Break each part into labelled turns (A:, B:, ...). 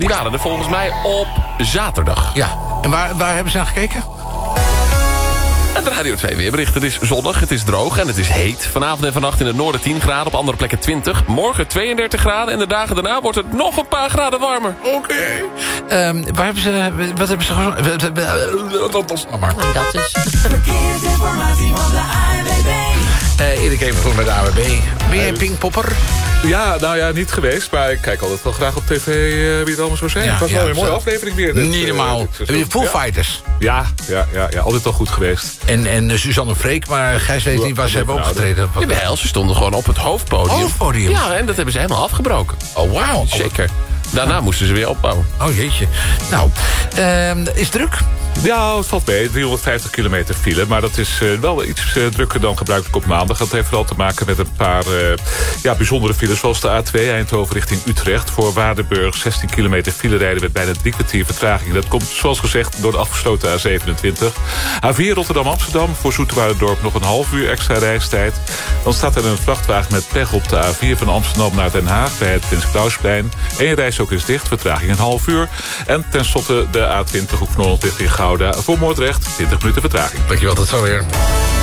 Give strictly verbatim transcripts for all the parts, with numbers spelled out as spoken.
A: Die waren er volgens mij op zaterdag.
B: Ja, en waar, waar hebben ze naar gekeken?
A: En de Radio twee weerbericht. Het is zonnig, het is droog en het is heet. Vanavond en vannacht in het noorden tien graden, op andere plekken twintig. Morgen tweeëndertig graden en de dagen daarna wordt het nog een paar graden warmer.
B: Oké. Okay. Um, waar hebben ze... Wat hebben ze gezongen? Dat is...
C: Nou, dat is...
D: Verkeersinformatie van de A N W B.
B: Uh, Erik even goed met de A N W B. Ben jij pingpopper?
E: Ja, nou ja, niet geweest. Maar ik kijk altijd wel graag op tv uh, wie het allemaal zo zijn.
B: Ja,
E: het was
B: ja,
E: wel een mooie
B: zo.
E: aflevering weer. Dit,
B: Niet normaal.
E: Uh,
B: Heb je Foo Fighters?
E: Ja, ja, ja, ja, altijd wel goed geweest.
B: En, en uh, Suzanne Freek, maar Gijs weet niet waar ze hebben opgetreden.
A: Jawel, ze stonden gewoon op het hoofdpodium.
B: Hoofdpodium?
A: Ja, en dat hebben ze helemaal afgebroken.
B: Oh, wauw.
A: Zeker. Daarna
B: ja.
A: moesten ze weer opbouwen.
B: Oh, jeetje. Nou, uh, is het druk?
E: Ja, het valt mee. driehonderdvijftig kilometer file. Maar dat is uh, wel iets uh, drukker dan gebruikelijk op maandag. Dat heeft vooral te maken met een paar uh, ja, bijzondere files. Zoals de A twee Eindhoven richting Utrecht. Voor Waardenburg zestien kilometer file rijden met bijna drie kwartier vertraging. Dat komt zoals gezegd door de afgesloten A zevenentwintig. A vier Rotterdam-Amsterdam. Voor Zoeterwouderdorp nog een half uur extra reistijd. Dan staat er een vrachtwagen met pech op de A vier van Amsterdam naar Den Haag. Bij het Prins Klausplein. Eén reis ook is dicht. Vertraging een half uur. En tenslotte de A twintig Hoek van Holland richting Gouda. Voor Moordrecht, twintig minuten vertraging.
B: Dankjewel, tot zo weer.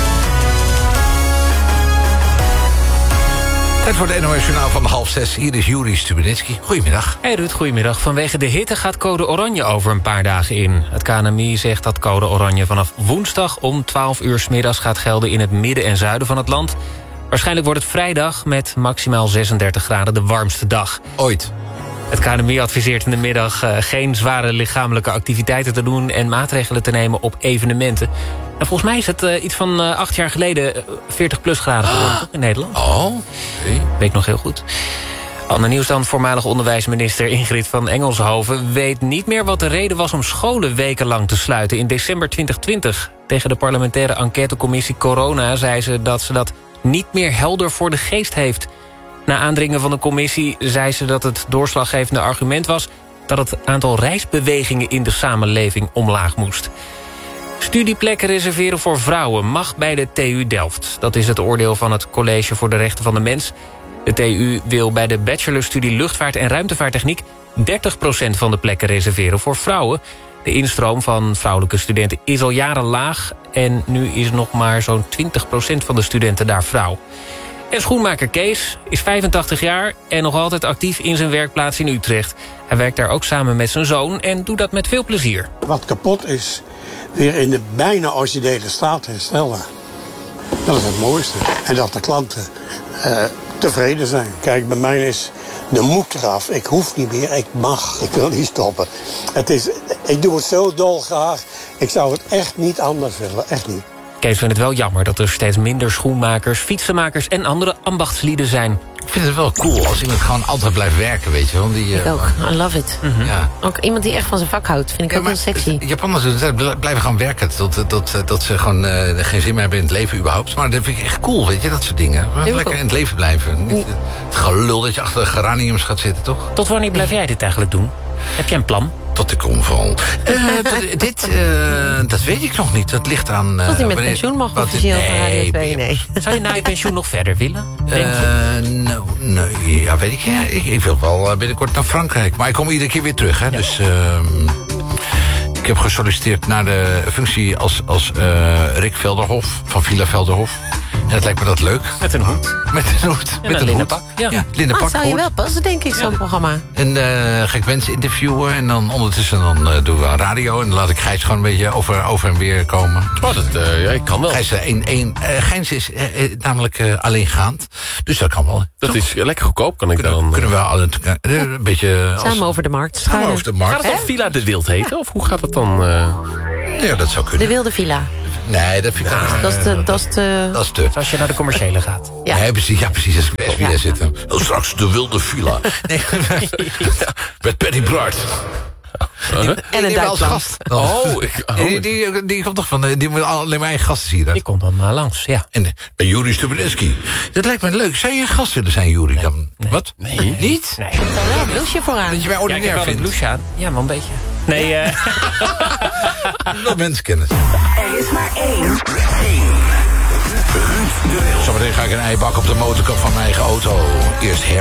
B: Tijd voor het N O S Journaal van half zes. Hier is Juri Stubenitski. Goedemiddag.
C: Hey Ruud, goedemiddag. Vanwege de hitte gaat code oranje over een paar dagen in. Het K N M I zegt dat code oranje vanaf woensdag om twaalf uur 's middags gaat gelden in het midden en zuiden van het land. Waarschijnlijk wordt het vrijdag met maximaal zesendertig graden de warmste dag.
B: Ooit.
C: Het K N M I adviseert in de middag uh, geen zware lichamelijke activiteiten te doen en maatregelen te nemen op evenementen. En volgens mij is het uh, iets van uh, acht jaar geleden uh, veertig plus graden geworden, ah. in Nederland.
B: Oh, okay.
C: Weet ik nog heel goed. Ander nieuws dan, voormalig onderwijsminister Ingrid van Engelshoven weet niet meer wat de reden was om scholen wekenlang te sluiten in december twintig twintig. Tegen de parlementaire enquêtecommissie Corona zei ze dat ze dat niet meer helder voor de geest heeft. Na aandringen van de commissie zei ze dat het doorslaggevende argument was dat het aantal reisbewegingen in de samenleving omlaag moest. Studieplekken reserveren voor vrouwen mag bij de T U Delft. Dat is het oordeel van het College voor de Rechten van de Mens. De T U wil bij de bachelorstudie Luchtvaart en Ruimtevaarttechniek dertig procent van de plekken reserveren voor vrouwen. De instroom van vrouwelijke studenten is al jaren laag en nu is nog maar zo'n twintig procent van de studenten daar vrouw. En schoenmaker Kees is vijfentachtig jaar en nog altijd actief in zijn werkplaats in Utrecht. Hij werkt daar ook samen met zijn zoon en doet dat met veel plezier.
F: Wat kapot is, weer in de bijna originele staat herstellen. Dat is het mooiste. En dat de klanten uh, tevreden zijn. Kijk, bij mij is de moed eraf. Ik hoef niet meer, ik mag. Ik wil niet stoppen. Het is, ik doe het zo dolgraag. Ik zou het echt niet anders willen, echt niet.
C: Kees vindt het wel jammer dat er steeds minder schoenmakers, fietsenmakers en andere ambachtslieden zijn.
B: Ik vind het wel cool als iemand gewoon altijd blijft werken, weet je wel. Die,
G: ik uh, ook, I love it.
B: Mm-hmm. Ja.
G: Ook iemand die echt van zijn vak houdt, vind ik ja, ook heel sexy.
B: Japanners blijven gewoon werken tot, tot, dat ze gewoon uh, geen zin meer hebben in het leven überhaupt. Maar dat vind ik echt cool, weet je, dat soort dingen. Lekker cool. In het leven blijven. Niet het gelul dat je achter de geraniums gaat zitten, toch?
C: Tot wanneer blijf jij dit eigenlijk doen? Heb jij een plan?
B: Tot ik omval. Uh, dat, dit, uh, dat weet ik nog niet. Dat ligt aan... Uh,
G: Tot hij met wanneer, pensioen mag officieel van Radio twee, nee.
C: Zou je na je pensioen nog verder willen?
B: Uh, nou, nee, ja, weet ik. Ja, ik. Ik wil wel binnenkort naar Frankrijk. Maar ik kom iedere keer weer terug, hè. Ja. Dus... Uh, ik heb gesolliciteerd naar de functie als, als uh, Rick Velderhof van Villa Velderhof. En dat lijkt me dat leuk.
C: Met een hoed.
B: Met een hoed.
C: En
B: met
C: een
B: een
C: linnenpak. Ja,
B: ja linnenpak.
G: Ah, zou je wel passen, denk ik, zo'n ja. programma.
B: En uh, ga ik mensen interviewen. En dan ondertussen dan, uh, doen we een radio. En dan laat ik Gijs gewoon een beetje over, over en weer komen.
A: Oh, dat, uh, ja, ik kan wel.
B: Gijs, uh, een, een, uh, Gijs is uh, uh, namelijk uh, alleengaand. Dus dat kan wel.
A: Dat is lekker goedkoop, kan ik
B: kunnen,
A: dan.
B: Kunnen we al een, uh, een beetje...
G: Samen
B: als,
G: over de markt.
B: Samen over de markt.
A: Gaat het dan Villa de Wild heten? Of hoe gaat het dan? Uh...
B: Ja, dat zou kunnen.
G: De Wilde Villa.
B: Nee, dat vind ik
G: ja, dat is te, dat is te...
B: Dat is te.
C: Als je naar de commerciële gaat.
B: Ja, nee, precies. Ja, precies. Als ik bij S B S zit. Oh, straks de Wilde Villa. Nee, met Patty Bart.
G: Uh, en die, een Duits gast.
B: Oh, ik, oh. Die, die, die komt toch van... Die moet alleen maar eigen gasten zien.
C: Die komt dan maar langs, ja.
B: En, en Juri Stubenitski. Dat lijkt me leuk. Zou je een gast willen zijn, Juri?
C: Nee.
B: Dan?
C: Nee.
B: Wat?
C: Nee.
B: Niet?
C: Nee.
G: Ik heb daar wel een blouseje voor aan.
B: Dat je mij ordinair
C: ja, ik heb
B: vindt.
C: wel een blouseje aan. Ja, maar een beetje. Nee, eh...
B: Uh... Dat mensenkennis.
D: Er is maar één.
B: Zometeen ga ik een ei bakken op de motorkap van mijn eigen auto. Eerst her.